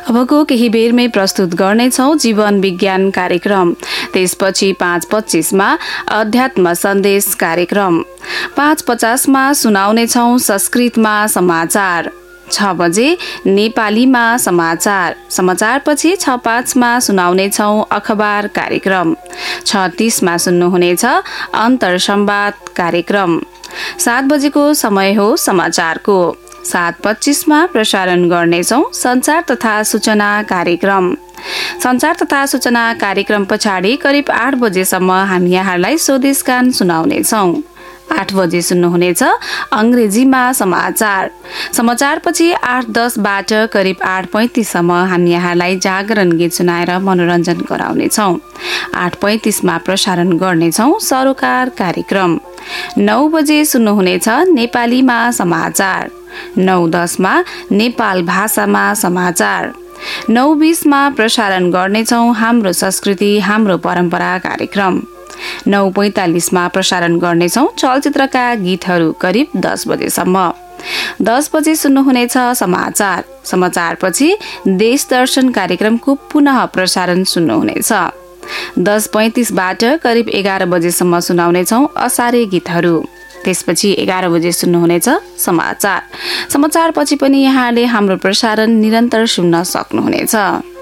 अबको केही बेरमै प्रस्तुत गर्नेछौँ जीवन विज्ञान कार्यक्रम। त्यसपछि 5:25 मा अध्यात्म सन्देश कार्यक्रम, 5:50 मा सुनाउनेछौँ संस्कृतमा समाचार, 6 बजे नेपालीमा समाचार, समाचारपछि 6:05 मा सुनाउनेछौँ अखबार कार्यक्रम, 6:30 मा सुन्नुहुनेछ अन्तर संवाद कार्यक्रम। 7 बजेको समय हो समाचारको, 7:25 मा प्रसारण गर्नेछौँ संचार तथा सूचना कार्यक्रम। संचार तथा सूचना कार्यक्रम पछाडि करिब 8 बजेसम्म हामी यहाँलाई स्वदेश गान सुनाउनेछौँ। 8 बजे सुन्नुहुनेछ अंग्रेजीमा समाचार, समाचारपछि 8:10 बाट करिब 8:35 सम्म हामी यहाँलाई जागरण गीत सुनाएर मनोरञ्जन गराउनेछौँ। 8:35 मा प्रसारण गर्नेछौँ सरोकार कार्यक्रम। 9 बजे सुन्नुहुनेछ नेपालीमा समाचार, 9:10 मा नेपाल भाषामा समाचार, 9:20 मा प्रसारण गर्नेछौँ हाम्रो संस्कृति हाम्रो परम्परा कार्यक्रम। 9:45 मा प्रसारण गर्नेछौँ चलचित्रका गीतहरू करिब 10 बजेसम्म। 10 बजे सुन्नुहुनेछ समाचार, समाचारपछि देश दर्शन कार्यक्रमको पुनः प्रसारण सुन्नुहुनेछ। 10:35 बाट करिब 11 बजेसम्म सुनाउनेछौँ असारे गीतहरू। त्यसपछि 11 बजे सुन्नुहुनेछ समाचार, समाचारपछि पनि यहाँले हाम्रो प्रसारण निरन्तर सुन्न सक्नुहुनेछ।